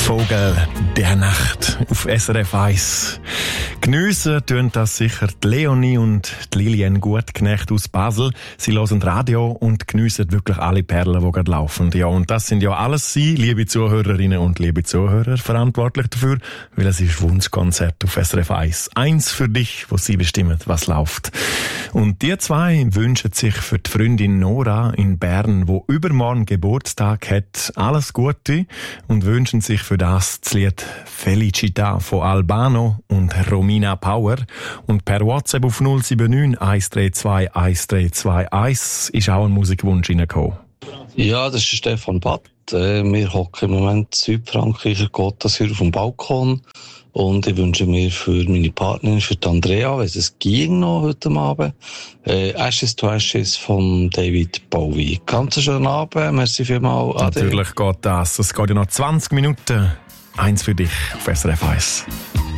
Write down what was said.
Vogel der Nacht auf SRF 1. Geniessen tun das sicher die Leonie und die Lilian Gutknecht aus Basel. Sie hören Radio und geniessen wirklich alle Perlen, die gerade laufen. Ja, und das sind ja alles Sie, liebe Zuhörerinnen und liebe Zuhörer, verantwortlich dafür, weil es ist Wunschkonzert auf SRF 1. Eins für dich, wo Sie bestimmen, was läuft. Und die zwei wünschen sich für die Freundin Nora in Bern, wo übermorgen Geburtstag hat, alles Gute und wünschen sich für das Lied Felicita von Albano und Romina Power. Und per WhatsApp auf 079 132 1321 ist auch ein Musikwunsch reingekommen. Ja, das ist Stefan Batt. Wir hocken im Moment in Südfrankreich, geht das hier auf dem Balkon. Und ich wünsche mir für meine Partnerin, für die Andrea, wenn es ging noch heute Abend, Ashes to Ashes von David Bowie. Ganz schönen Abend, merci vielmals. Natürlich geht das. Es geht ja noch 20 Minuten. Eins für dich auf SRF 1.